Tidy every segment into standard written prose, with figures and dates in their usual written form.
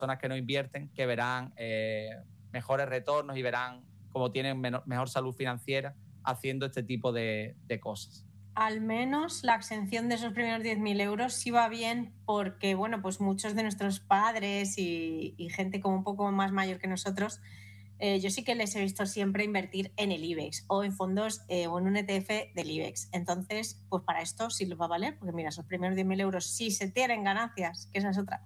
personas que no invierten, que verán mejores retornos y verán cómo tienen mejor salud financiera haciendo este tipo de cosas. Al menos la exención de esos primeros 10.000 euros sí va bien porque, bueno, pues muchos de nuestros padres y gente como un poco más mayor que nosotros, yo sí que les he visto siempre invertir en el IBEX o en fondos o en un ETF del IBEX. Entonces, pues para esto sí les va a valer, porque mira, esos primeros 10.000 euros sí se tienen ganancias, que esa es otra,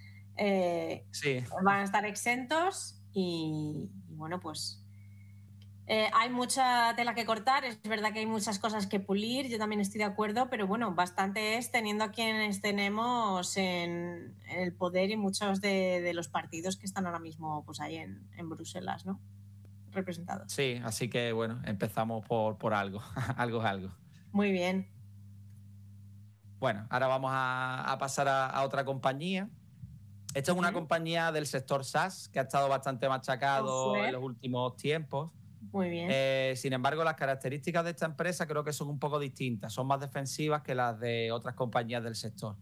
sí. van a estar exentos y bueno, pues... hay mucha tela que cortar, es verdad que hay muchas cosas que pulir, yo también estoy de acuerdo, pero bueno, bastante es teniendo a quienes tenemos en el poder y muchos de los partidos que están ahora mismo pues ahí en Bruselas, ¿no? Representados. Sí, así que bueno, empezamos por algo, algo es algo. Muy bien. Bueno, ahora vamos a pasar a otra compañía. Esta es una compañía del sector SaaS que ha estado bastante machacado en los últimos tiempos. Muy bien. Sin embargo, las características de esta empresa creo que son un poco distintas, son más defensivas que las de otras compañías del sector.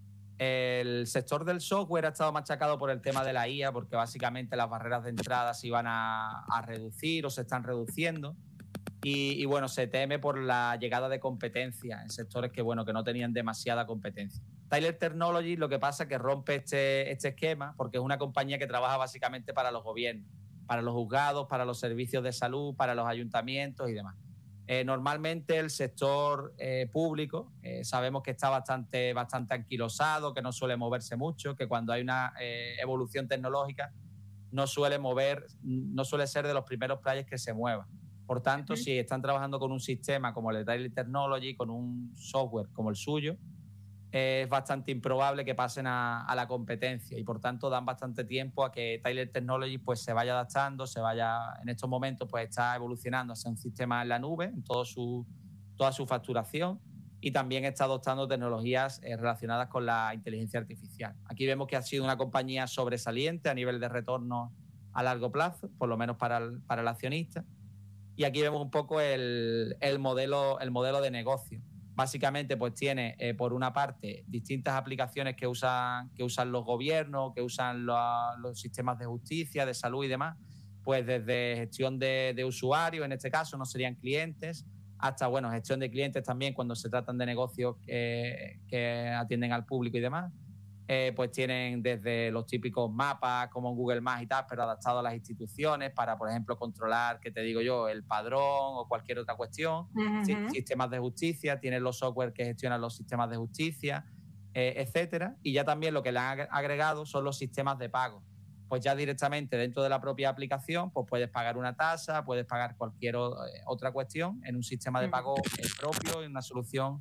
El sector del software ha estado machacado por el tema de la IA, porque básicamente las barreras de entrada se iban a reducir o se están reduciendo. Y bueno, se teme por la llegada de competencia en sectores que, bueno, que no tenían demasiada competencia. Tyler Technologies lo que pasa es que rompe este esquema porque es una compañía que trabaja básicamente para los gobiernos, para los juzgados, para los servicios de salud, para los ayuntamientos y demás. Normalmente el sector público sabemos que está bastante anquilosado, que no suele moverse mucho, que cuando hay una evolución tecnológica no suele ser de los primeros players que se muevan. Por tanto, si están trabajando con un sistema como el de Tyler Technologies, con un software como el suyo, es bastante improbable que pasen a la competencia y por tanto dan bastante tiempo a que Tyler Technologies pues se vaya adaptando, en estos momentos pues está evolucionando hacia un sistema en la nube en toda su facturación y también está adoptando tecnologías relacionadas con la inteligencia artificial. Aquí vemos que ha sido una compañía sobresaliente a nivel de retorno a largo plazo, por lo menos para el accionista. Y aquí vemos un poco el modelo de negocio. Básicamente, pues tiene, por una parte, distintas aplicaciones que usan los gobiernos, que usan los sistemas de justicia, de salud y demás, pues desde gestión de usuarios, en este caso, no serían clientes, hasta, bueno, gestión de clientes también cuando se tratan de negocios que atienden al público y demás. Pues tienen desde los típicos mapas como Google Maps y tal, pero adaptados a las instituciones para, por ejemplo, controlar, ¿qué te digo yo?, el padrón o cualquier otra cuestión. Sistemas de justicia, tienen los software que gestionan los sistemas de justicia, etcétera. Y ya también lo que le han agregado son los sistemas de pago. Pues ya directamente dentro de la propia aplicación, pues puedes pagar una tasa, puedes pagar cualquier otra cuestión en un sistema de pago propio, en una solución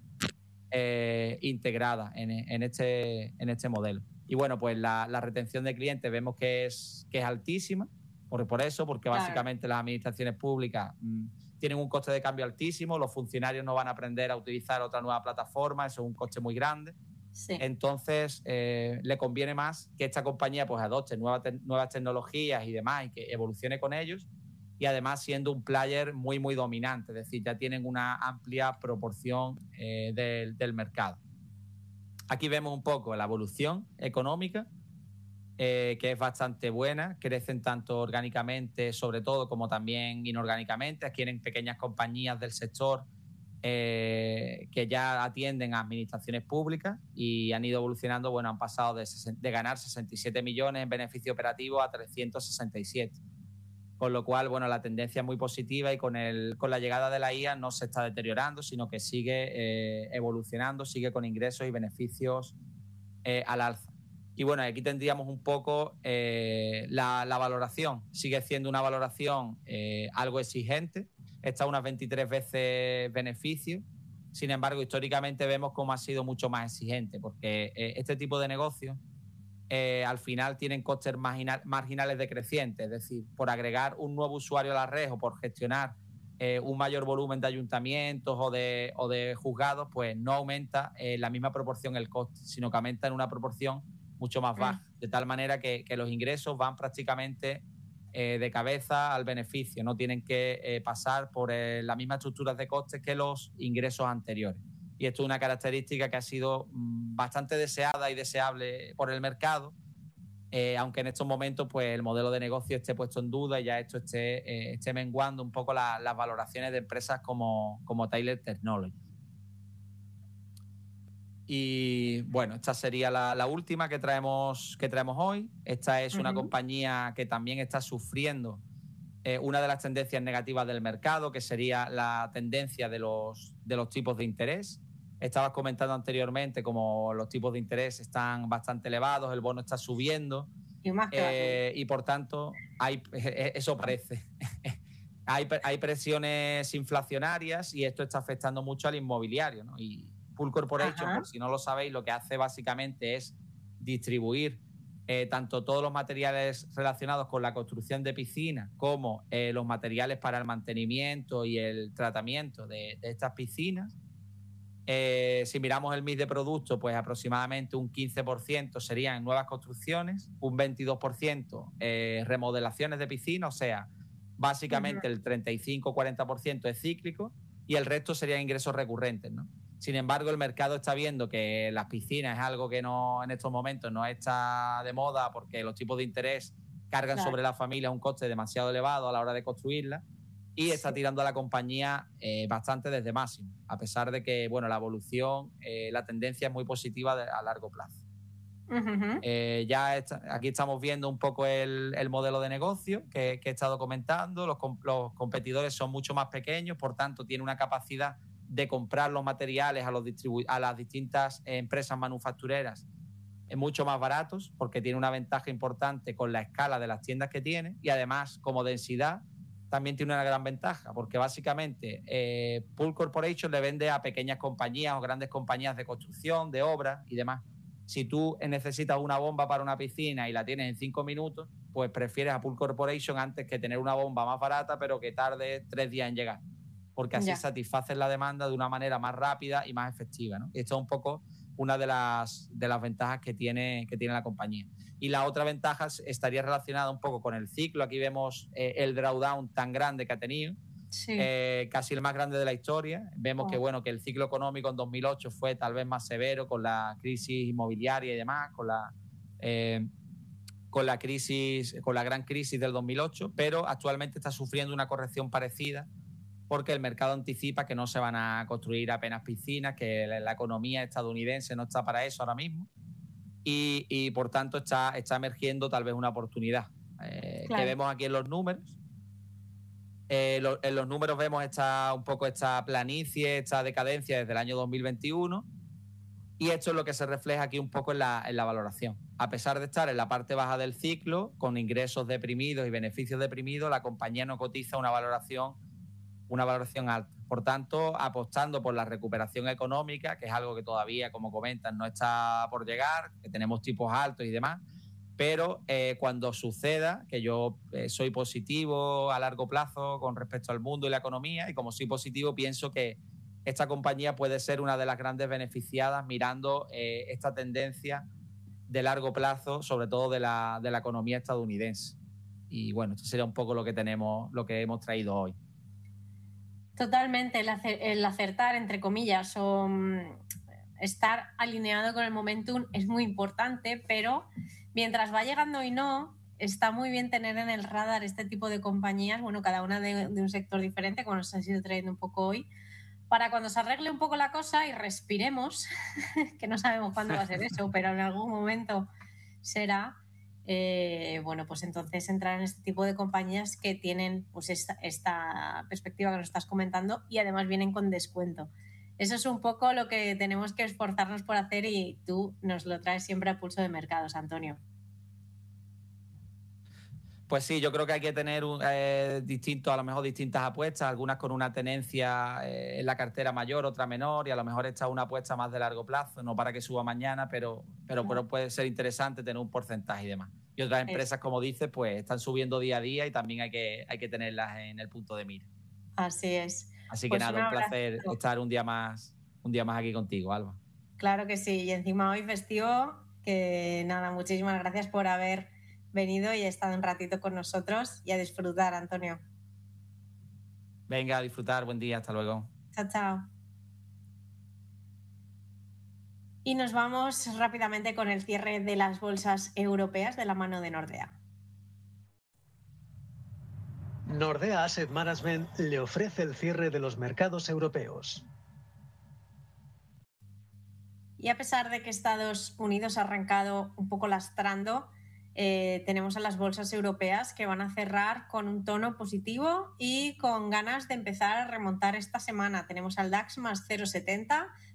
integrada en este modelo. Y bueno, pues la retención de clientes vemos que es altísima, porque básicamente las administraciones públicas tienen un coste de cambio altísimo, los funcionarios no van a aprender a utilizar otra nueva plataforma, eso es un coste muy grande. Sí. Entonces, le conviene más que esta compañía pues adopte nuevas tecnologías y demás y que evolucione con ellos, y además siendo un player muy, muy dominante, es decir, ya tienen una amplia proporción del mercado. Aquí vemos un poco la evolución económica, que es bastante buena, crecen tanto orgánicamente, sobre todo, como también inorgánicamente. Aquí tienen pequeñas compañías del sector que ya atienden a administraciones públicas y han ido evolucionando, bueno, han pasado de ganar 67 millones en beneficio operativo a 367. Con lo cual, bueno, la tendencia es muy positiva y con la llegada de la IA no se está deteriorando, sino que sigue evolucionando, sigue con ingresos y beneficios al alza. Y bueno, aquí tendríamos un poco la valoración. Sigue siendo una valoración algo exigente, está unas 23 veces beneficio. Sin embargo, históricamente vemos cómo ha sido mucho más exigente, porque este tipo de negocios al final tienen costes marginales decrecientes, es decir, por agregar un nuevo usuario a la red o por gestionar un mayor volumen de ayuntamientos o de juzgados, pues no aumenta la misma proporción el coste, sino que aumenta en una proporción mucho más baja, de tal manera que los ingresos van prácticamente de cabeza al beneficio, no tienen que pasar por las mismas estructuras de costes que los ingresos anteriores. Y esto es una característica que ha sido bastante deseada y deseable por el mercado aunque en estos momentos pues, el modelo de negocio esté puesto en duda y ya esto esté menguando un poco las valoraciones de empresas como Tyler Technologies. Y bueno, esta sería la última que traemos hoy. Esta es una compañía que también está sufriendo una de las tendencias negativas del mercado, que sería la tendencia de los tipos de interés. Estabas comentando anteriormente como los tipos de interés están bastante elevados, el bono está subiendo y por tanto eso parece. Hay presiones inflacionarias y esto está afectando mucho al inmobiliario, ¿no? Y Pool Corporation, por si no lo sabéis, lo que hace básicamente es distribuir tanto todos los materiales relacionados con la construcción de piscinas como los materiales para el mantenimiento y el tratamiento de estas piscinas. Si miramos el mix de productos, pues aproximadamente un 15% serían nuevas construcciones, un 22% remodelaciones de piscinas, o sea, básicamente el 35-40% es cíclico y el resto serían ingresos recurrentes, ¿no? Sin embargo, el mercado está viendo que las piscinas es algo que no en estos momentos no está de moda porque los tipos de interés cargan sobre la familia un coste demasiado elevado a la hora de construirla y está tirando a la compañía bastante desde máximo, a pesar de que bueno, la evolución, la tendencia es muy positiva a largo plazo. Aquí estamos viendo un poco el modelo de negocio que he estado comentando. Los competidores son mucho más pequeños, por tanto tiene una capacidad de comprar los materiales a las distintas empresas manufactureras mucho más baratos, porque tiene una ventaja importante con la escala de las tiendas que tiene y además como densidad también tiene una gran ventaja, porque básicamente Pool Corporation le vende a pequeñas compañías o grandes compañías de construcción, de obras y demás. Si tú necesitas una bomba para una piscina y la tienes en 5 minutos, pues prefieres a Pool Corporation antes que tener una bomba más barata pero que tarde 3 días en llegar, porque así satisfaces la demanda de una manera más rápida y más efectiva, ¿no? Esto es un poco una de las ventajas que tiene la compañía. Y la otra ventaja estaría relacionada un poco con el ciclo. Aquí vemos el drawdown tan grande que ha tenido, casi el más grande de la historia. Vemos que bueno, que el ciclo económico en 2008 fue tal vez más severo con la crisis inmobiliaria y demás, con la gran crisis del 2008, pero actualmente está sufriendo una corrección parecida porque el mercado anticipa que no se van a construir apenas piscinas, que la economía estadounidense no está para eso ahora mismo y por tanto está emergiendo tal vez una oportunidad que vemos aquí en los números. En los números vemos un poco esta planicie, esta decadencia desde el año 2021 y esto es lo que se refleja aquí un poco en la valoración. A pesar de estar en la parte baja del ciclo, con ingresos deprimidos y beneficios deprimidos, la compañía no cotiza una valoración alta. Por tanto, apostando por la recuperación económica, que es algo que todavía, como comentan, no está por llegar, que tenemos tipos altos y demás, pero cuando suceda, que yo soy positivo a largo plazo con respecto al mundo y la economía, y como soy positivo, pienso que esta compañía puede ser una de las grandes beneficiadas mirando esta tendencia de largo plazo, sobre todo de la economía estadounidense. Y bueno, esto sería un poco lo que hemos traído hoy. Totalmente, el acertar, entre comillas, o estar alineado con el momentum es muy importante, pero mientras va llegando y no, está muy bien tener en el radar este tipo de compañías, bueno, cada una de un sector diferente, como nos has ido trayendo un poco hoy, para cuando se arregle un poco la cosa y respiremos, que no sabemos cuándo va a ser eso, pero en algún momento será... bueno, pues entonces entrar en este tipo de compañías que tienen pues esta perspectiva que nos estás comentando y además vienen con descuento. Eso es un poco lo que tenemos que esforzarnos por hacer y tú nos lo traes siempre a pulso de mercados, Antonio. Pues sí, yo creo que hay que tener a lo mejor distintas apuestas, algunas con una tenencia en la cartera mayor, otra menor, y a lo mejor esta una apuesta más de largo plazo, no para que suba mañana, pero puede ser interesante tener un porcentaje y demás. Y otras empresas, como dices, pues están subiendo día a día y también hay que tenerlas en el punto de mira. Así es. Así que nada, un placer estar un día más aquí contigo, Alba. Claro que sí, y encima hoy festivo, que nada, muchísimas gracias por haber venido y estado un ratito con nosotros y a disfrutar, Antonio. Venga, a disfrutar, buen día, hasta luego. Chao, chao. Y nos vamos rápidamente con el cierre de las bolsas europeas de la mano de Nordea. Nordea Asset Management le ofrece el cierre de los mercados europeos. Y a pesar de que Estados Unidos ha arrancado un poco lastrando, tenemos a las bolsas europeas que van a cerrar con un tono positivo y con ganas de empezar a remontar esta semana. Tenemos al DAX más 0,70,